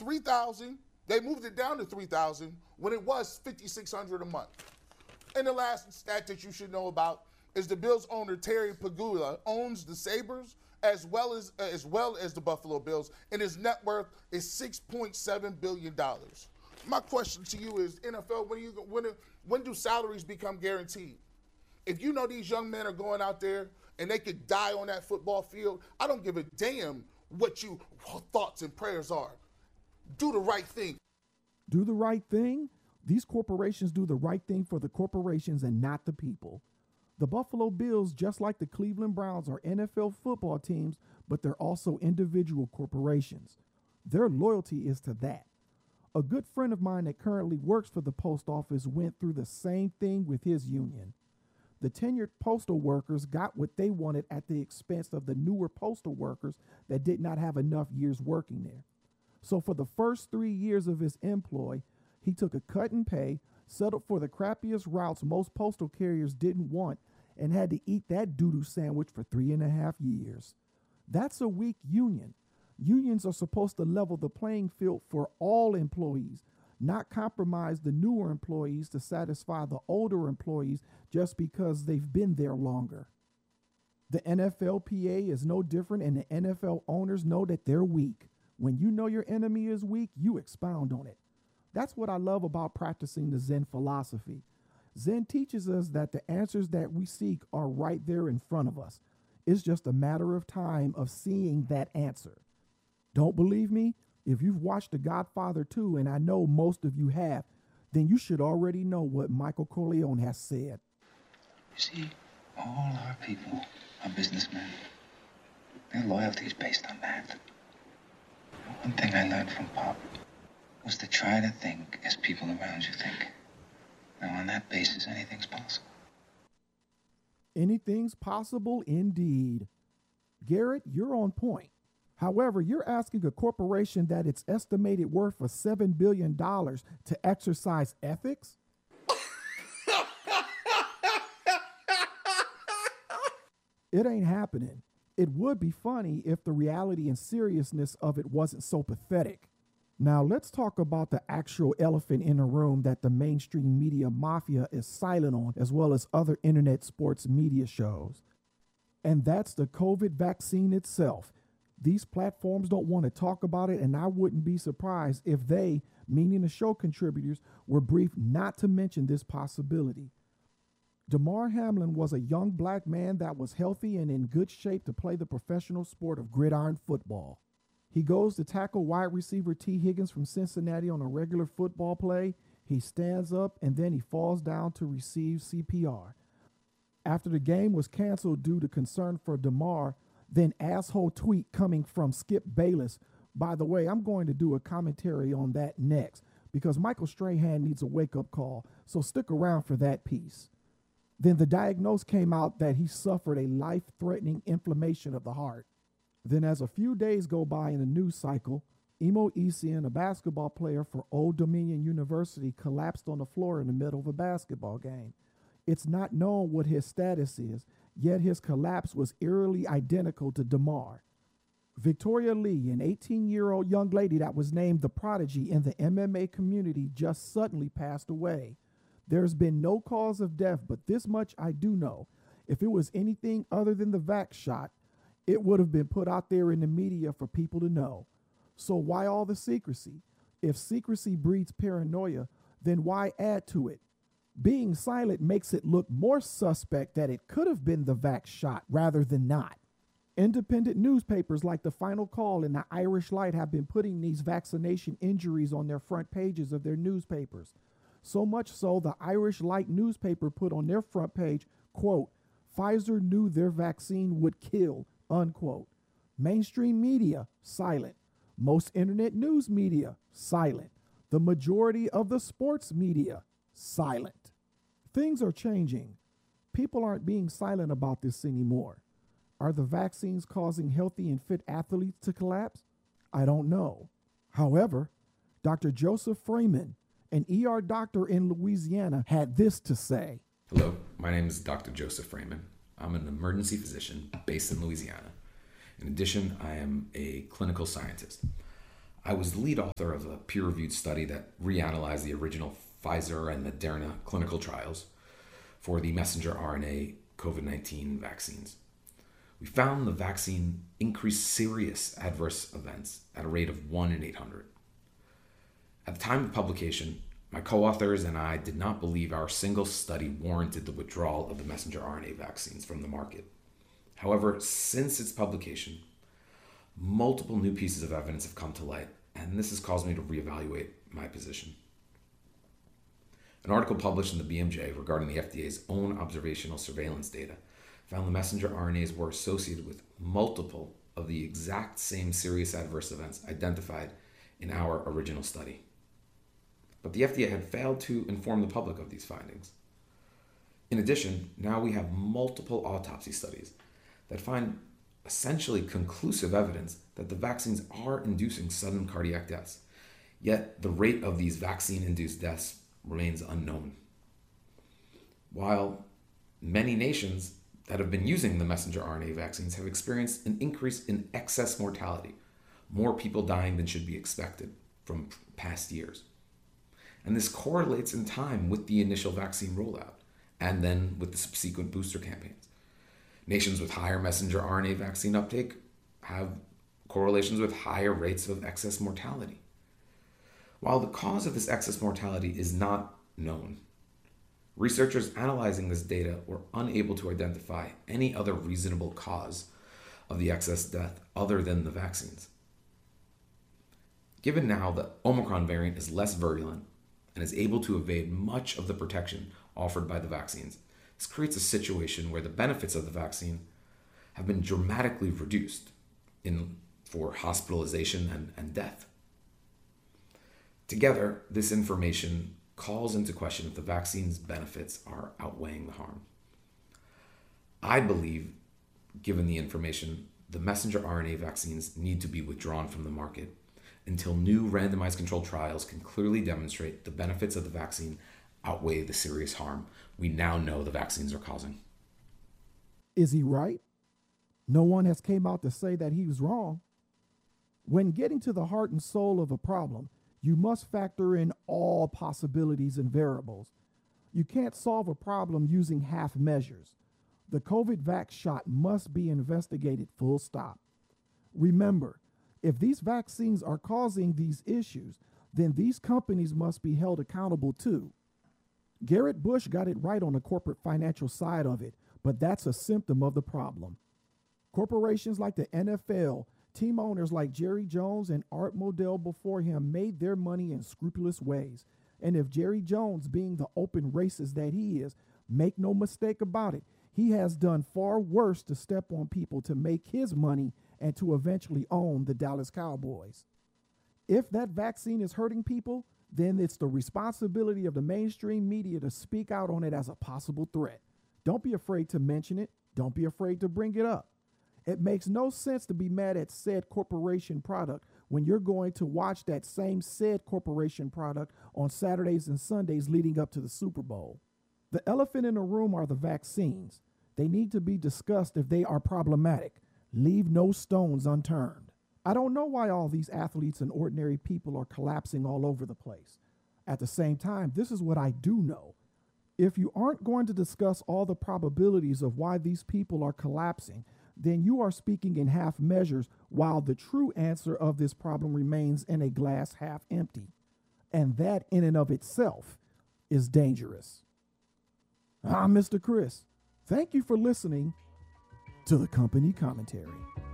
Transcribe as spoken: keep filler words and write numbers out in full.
three thousand. They moved it down to three thousand when it was fifty-six hundred a month. And the last stat that you should know about is the Bills owner Terry Pegula owns the Sabres as well as uh, as well as the Buffalo Bills, and his net worth is six point seven billion dollars. My question to you is, N F L, when you when when do salaries become guaranteed? If you know these young men are going out there and they could die on that football field, I don't give a damn what your thoughts and prayers are. Do the right thing. Do the right thing? These corporations do the right thing for the corporations and not the people. The Buffalo Bills, just like the Cleveland Browns, are N F L football teams, but they're also individual corporations. Their loyalty is to that. A good friend of mine that currently works for the post office went through the same thing with his union. The tenured postal workers got what they wanted at the expense of the newer postal workers that did not have enough years working there. So for the first three years of his employ, he took a cut in pay, settled for the crappiest routes most postal carriers didn't want, and had to eat that doo-doo sandwich for three and a half years. That's a weak union. Unions are supposed to level the playing field for all employees, not compromise the newer employees to satisfy the older employees just because they've been there longer. The N F L P A is no different, and the N F L owners know that they're weak. When you know your enemy is weak, you expound on it. That's what I love about practicing the Zen philosophy. Zen teaches us that the answers that we seek are right there in front of us. It's just a matter of time of seeing that answer. Don't believe me? If you've watched The Godfather two, and I know most of you have, then you should already know what Michael Corleone has said. You see, all our people are businessmen. Their loyalty is based on that. One thing I learned from Pop was to try to think as people around you think. Now, on that basis, anything's possible. Anything's possible indeed. Garrett, you're on point. However, you're asking a corporation that its estimated worth of seven billion dollars to exercise ethics? It ain't happening. It would be funny if the reality and seriousness of it wasn't so pathetic. Now, let's talk about the actual elephant in the room that the mainstream media mafia is silent on, as well as other internet sports media shows. And that's the COVID vaccine itself. These platforms don't want to talk about it, and I wouldn't be surprised if they, meaning the show contributors, were briefed not to mention this possibility. Damar Hamlin was a young black man that was healthy and in good shape to play the professional sport of gridiron football. He goes to tackle wide receiver T. Higgins from Cincinnati on a regular football play. He stands up, and then he falls down to receive C P R. After the game was canceled due to concern for Damar, then asshole tweet coming from Skip Bayless. By the way, I'm going to do a commentary on that next because Michael Strahan needs a wake-up call, so stick around for that piece. Then the diagnosis came out that he suffered a life-threatening inflammation of the heart. Then as a few days go by in the news cycle, Imo Esian, a basketball player for Old Dominion University, collapsed on the floor in the middle of a basketball game. It's not known what his status is, yet his collapse was eerily identical to Damar. Victoria Lee, an eighteen-year-old young lady that was named the prodigy in the M M A community, just suddenly passed away. There's been no cause of death, but this much I do know. If it was anything other than the vax shot, it would have been put out there in the media for people to know. So why all the secrecy? If secrecy breeds paranoia, then why add to it? Being silent makes it look more suspect that it could have been the vax shot rather than not. Independent newspapers like The Final Call and the Irish Light have been putting these vaccination injuries on their front pages of their newspapers. So much so, the Irish Light newspaper put on their front page, quote, Pfizer knew their vaccine would kill, unquote. Mainstream media, silent. Most internet news media, silent. The majority of the sports media, silent. Things are changing. People aren't being silent about this anymore. Are the vaccines causing healthy and fit athletes to collapse? I don't know. However, Doctor Joseph Freeman, an E R doctor in Louisiana, had this to say. Hello, my name is Doctor Joseph Freeman. I'm an emergency physician based in Louisiana. In addition, I am a clinical scientist. I was the lead author of a peer-reviewed study that reanalyzed the original Pfizer and Moderna clinical trials for the messenger R N A COVID nineteen vaccines. We found the vaccine increased serious adverse events at a rate of one in eight hundred. At the time of publication, my co-authors and I did not believe our single study warranted the withdrawal of the messenger R N A vaccines from the market. However, since its publication, multiple new pieces of evidence have come to light, and this has caused me to reevaluate my position. An article published in the B M J regarding the F D A's own observational surveillance data found the messenger R N As were associated with multiple of the exact same serious adverse events identified in our original study. But the F D A had failed to inform the public of these findings. In addition, now we have multiple autopsy studies that find essentially conclusive evidence that the vaccines are inducing sudden cardiac deaths, yet the rate of these vaccine-induced deaths remains unknown. While many nations that have been using the messenger R N A vaccines have experienced an increase in excess mortality, more people dying than should be expected from past years. And this correlates in time with the initial vaccine rollout and then with the subsequent booster campaigns. Nations with higher messenger R N A vaccine uptake have correlations with higher rates of excess mortality. While the cause of this excess mortality is not known, researchers analyzing this data were unable to identify any other reasonable cause of the excess death other than the vaccines. Given now the Omicron variant is less virulent and is able to evade much of the protection offered by the vaccines, this creates a situation where the benefits of the vaccine have been dramatically reduced in, for hospitalization and, and death. Together, this information calls into question if the vaccine's benefits are outweighing the harm. I believe, given the information, the messenger R N A vaccines need to be withdrawn from the market until new randomized controlled trials can clearly demonstrate the benefits of the vaccine outweigh the serious harm we now know the vaccines are causing. Is he right? No one has came out to say that he was wrong. When getting to the heart and soul of a problem, you must factor in all possibilities and variables. You can't solve a problem using half measures. The COVID vax shot must be investigated full stop. Remember, if these vaccines are causing these issues, then these companies must be held accountable too. Garrett Bush got it right on the corporate financial side of it, but that's a symptom of the problem. Corporations like the N F L, team owners like Jerry Jones and Art Modell before him made their money in scrupulous ways. And if Jerry Jones, being the open racist that he is, make no mistake about it, he has done far worse to step on people to make his money and to eventually own the Dallas Cowboys. If that vaccine is hurting people, then it's the responsibility of the mainstream media to speak out on it as a possible threat. Don't be afraid to mention it. Don't be afraid to bring it up. It makes no sense to be mad at said corporation product when you're going to watch that same said corporation product on Saturdays and Sundays leading up to the Super Bowl. The elephant in the room are the vaccines. They need to be discussed if they are problematic. Leave no stones unturned. I don't know why all these athletes and ordinary people are collapsing all over the place. At the same time, this is what I do know. If you aren't going to discuss all the probabilities of why these people are collapsing, then you are speaking in half measures while the true answer of this problem remains in a glass half empty. And that in and of itself is dangerous. I'm Mister Chris. Thank you for listening to the Company Commentary.